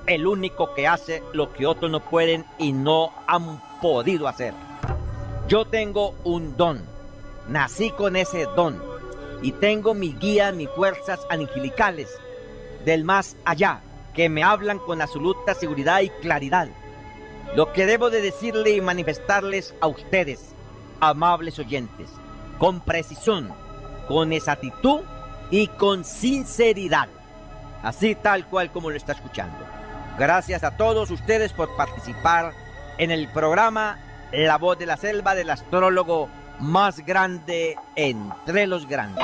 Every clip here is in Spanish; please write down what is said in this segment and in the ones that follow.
el único que hace lo que otros no pueden y no han podido hacer. Yo tengo un don, nací con ese don y tengo mi guía, mis fuerzas angelicales del más allá, que me hablan con absoluta seguridad y claridad. Lo que debo de decirle y manifestarles a ustedes, amables oyentes, con precisión, con exactitud y con sinceridad, así tal cual como lo está escuchando. Gracias a todos ustedes por participar en el programa La Voz de la Selva del astrólogo más grande entre los grandes.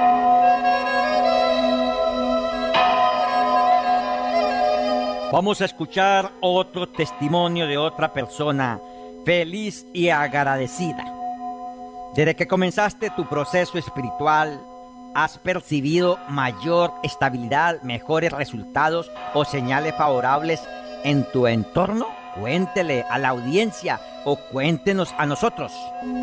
Vamos a escuchar otro testimonio de otra persona feliz y agradecida. Desde que comenzaste tu proceso espiritual, ¿has percibido mayor estabilidad, mejores resultados o señales favorables en tu entorno? Cuéntele a la audiencia o cuéntenos a nosotros.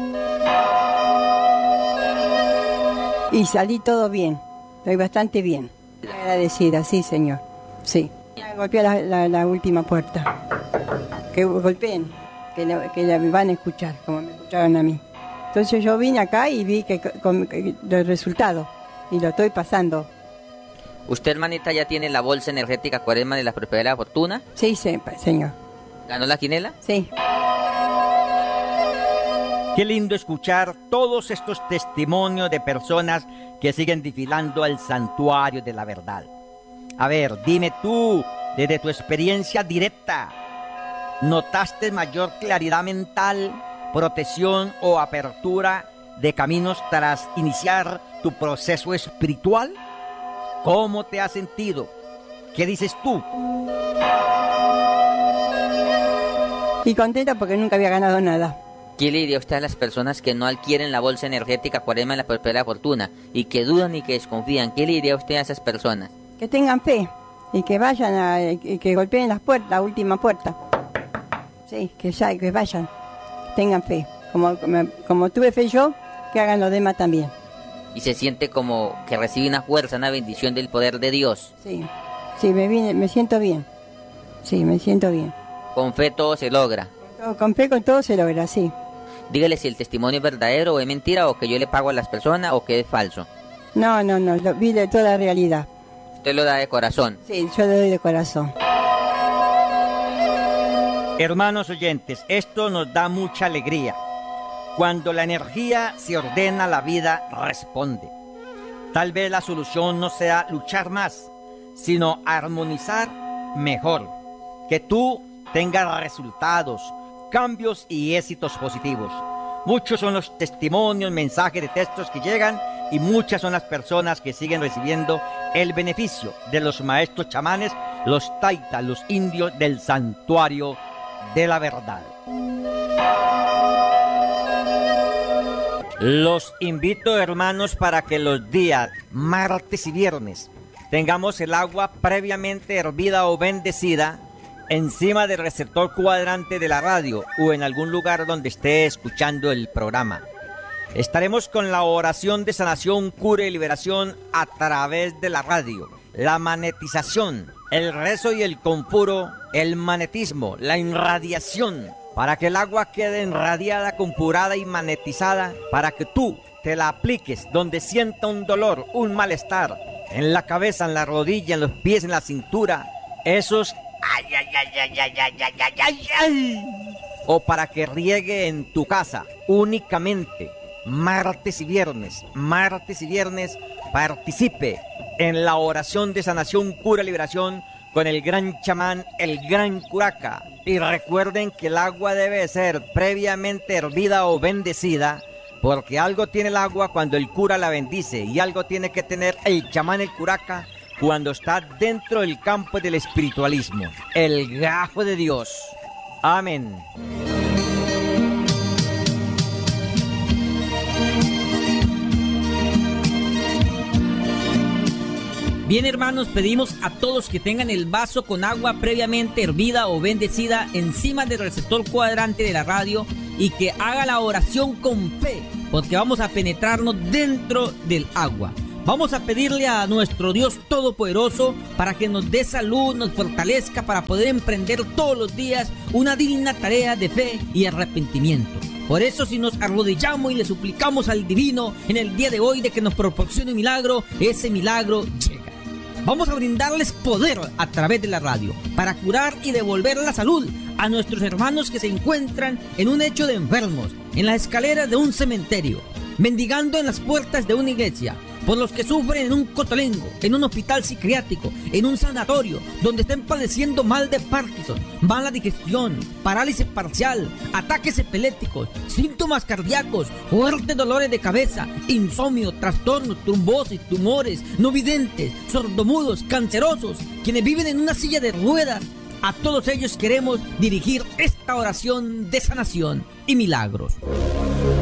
Y salí todo bien, estoy bastante bien. Agradecida, sí, señor, sí. Golpeé la última puerta. Que golpeen, que la van a escuchar, como me escucharon a mí. Entonces yo vine acá y vi que el resultado, y lo estoy pasando. ¿Usted, hermanita, ya tiene la bolsa energética Cuaresma de la Prosperidad de la Fortuna? Sí, señor. ¿Ganó la quinela? Sí. Qué lindo escuchar todos estos testimonios de personas que siguen desfilando al santuario de la verdad. A ver, dime tú, desde tu experiencia directa, ¿notaste mayor claridad mental, protección o apertura de caminos tras iniciar tu proceso espiritual? ¿Cómo te has sentido? ¿Qué dices tú? Y contenta porque nunca había ganado nada. ¿Qué le diría usted a las personas que no adquieren la bolsa energética Cuaresma de la Prosperidad de la Fortuna y que dudan y que desconfían? ¿Qué le diría usted a esas personas? Que tengan fe y que vayan y que golpeen las puertas, la última puerta. Sí, que vayan, que tengan fe. Como tuve fe yo, que hagan los demás también. Y se siente como que recibe una fuerza, una bendición del poder de Dios. Sí, me siento bien. Sí, me siento bien. Con fe todo se logra. Con fe con todo se logra, sí. Dígale si el testimonio es verdadero o es mentira, o que yo le pago a las personas o que es falso. No, lo vi de toda la realidad. Usted lo da de corazón. Sí, yo lo doy de corazón. Hermanos oyentes, esto nos da mucha alegría. Cuando la energía se ordena, la vida responde. Tal vez la solución no sea luchar más, sino armonizar mejor. Que tú tengas resultados, cambios y éxitos positivos. Muchos son los testimonios, mensajes de textos que llegan y muchas son las personas que siguen recibiendo el beneficio de los maestros chamanes, los taitas, los indios del santuario de la verdad. Los invito, hermanos, para que los días martes y viernes tengamos el agua previamente hervida o bendecida encima del receptor cuadrante de la radio o en algún lugar donde esté escuchando el programa. Estaremos con la oración de sanación, cura y liberación a través de la radio, la magnetización, el rezo y el conjuro, el magnetismo, la irradiación, para que el agua quede irradiada, compurada y magnetizada, para que tú te la apliques donde sienta un dolor, un malestar, en la cabeza, en la rodilla, en los pies, en la cintura, esos o para que riegue en tu casa únicamente martes y viernes participe en la oración de sanación, cura y liberación con el gran chamán, el gran curaca. Y recuerden que el agua debe ser previamente hervida o bendecida, porque algo tiene el agua cuando el cura la bendice y algo tiene que tener el chamán, el curaca, cuando está dentro del campo del espiritualismo, el gajo de Dios. Amén. Bien, hermanos, pedimos a todos que tengan el vaso con agua previamente hervida o bendecida encima del receptor cuadrante de la radio y que haga la oración con fe, porque vamos a penetrarnos dentro del agua. Vamos a pedirle a nuestro Dios Todopoderoso para que nos dé salud, nos fortalezca para poder emprender todos los días una digna tarea de fe y arrepentimiento. Por eso, si nos arrodillamos y le suplicamos al Divino en el día de hoy de que nos proporcione un milagro, ese milagro llega. Vamos a brindarles poder a través de la radio para curar y devolver la salud a nuestros hermanos que se encuentran en un lecho de enfermos, en las escaleras de un cementerio, mendigando en las puertas de una iglesia, por los que sufren en un cotolengo, en un hospital psiquiátrico, en un sanatorio, donde estén padeciendo mal de Parkinson, mala digestión, parálisis parcial, ataques epilépticos, síntomas cardíacos, fuertes dolores de cabeza, insomnio, trastornos, trombosis, tumores, no videntes, sordomudos, cancerosos, quienes viven en una silla de ruedas. A todos ellos queremos dirigir esta oración de sanación y milagros.